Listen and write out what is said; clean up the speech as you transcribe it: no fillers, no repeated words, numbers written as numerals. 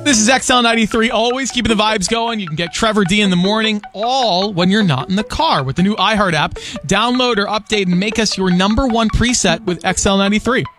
This is XL93, always keeping the vibes going. You can get Trevor D in the morning, all when you're not in the car with the new iHeart app. Download or update and make us your number one preset with XL93.